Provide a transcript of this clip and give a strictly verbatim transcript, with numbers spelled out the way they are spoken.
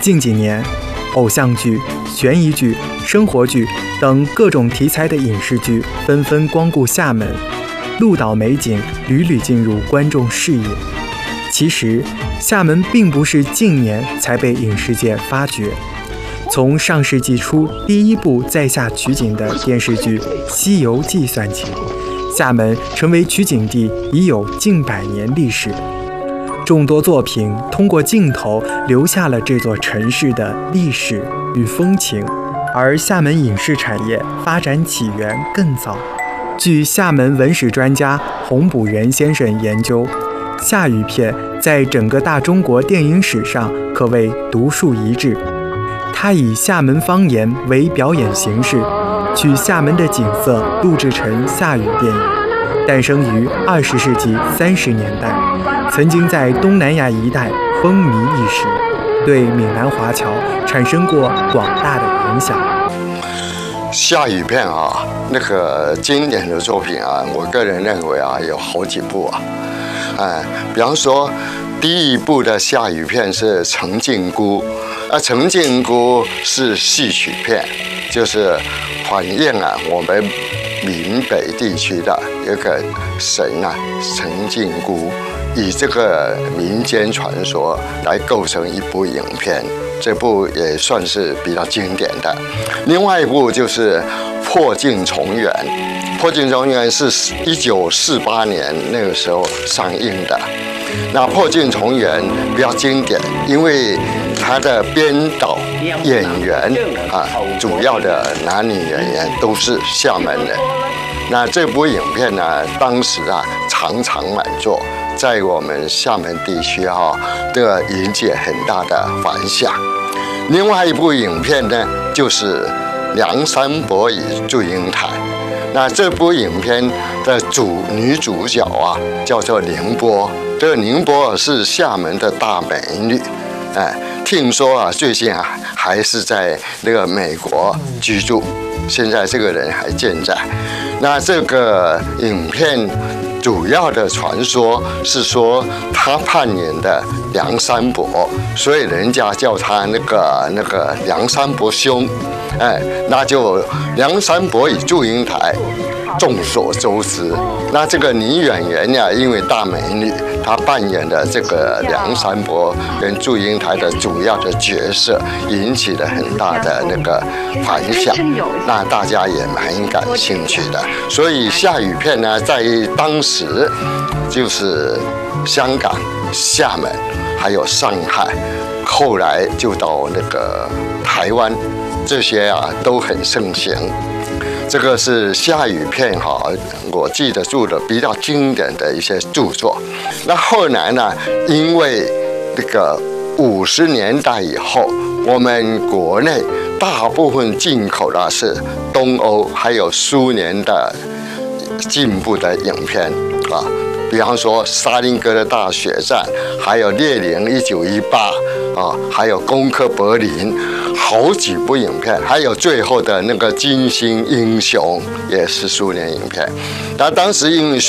近几年，偶像剧、悬疑剧、生活剧等各种题材的影视剧纷纷光顾厦门，鹿岛美景屡屡进入观众视野。其实，厦门并不是近年才被影视界发掘。从上世纪初第一部在厦取景的电视剧《西游记》算起，厦门成为取景地已有近百年历史。众多作品通过镜头留下了这座城市的历史与风情，而厦门影视产业发展起源更早。据厦门文史专家洪补元先生研究，厦语片在整个大中国电影史上可谓独树一帜。他以厦门方言为表演形式，取厦门的景色录制成厦语电影，诞生于二十世纪三十年代，曾经在东南亚一带风靡一时，对闽南华侨产生过广大的影响。 厦语片啊，那个经典的作品啊，我个人认为啊，有好几部啊，哎，比方说第一部的厦语片是《陈靖姑》，啊，《陈靖姑》是戏曲片，就是反映啊我们闽北地区的一个神啊，陈靖姑，以这个民间传说来构成一部影片，这部也算是比较经典的。另外一部就是《破镜重圆》，《破镜重圆》是一九四八年那个时候上映的。那《破镜重圆》比较经典，因为它的编导、演员啊，主要的男女演员都是厦门人。那这部影片呢，当时啊场场满座，在我们厦门地区哈、啊，这个引起很大的反响。另外一部影片呢，就是《梁山伯与祝英台》。那这部影片的主女主角啊，叫做宁波。这个宁波是厦门的大美女，哎，听说啊，最近啊还是在那个美国居住，现在这个人还健在。那这个影片主要的传说是说，他扮演的梁山伯，所以人家叫他那个那个梁山伯兄，哎，那就梁山伯与祝英台。众所周知，那这个女演员呀，因为大美女，她扮演的这个梁山伯跟祝英台的主要的角色，引起了很大的那个反响，那大家也蛮感兴趣的。所以厦语片呢，在当时就是香港、厦门，还有上海，后来就到那个台湾，这些啊都很盛行。这个是厦语片哈，我记得住的比较经典的一些著作。那后来呢，因为这个五十年代以后，我们国内大部分进口的是东欧还有苏联的进步的影片啊，比方说《沙林格的大血战》，还有《列宁一九一八》啊，还有《攻克柏林》。好几部影片，还有最后的那个《金星英雄》也是苏联影片。那当时因为